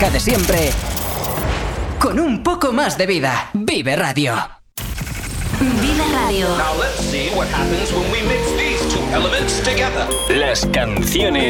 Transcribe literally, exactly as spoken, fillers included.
de siempre, con un poco más de vida. Vive Radio. Vive Radio. Now let's see what happens when we mix these two elements together. Las canciones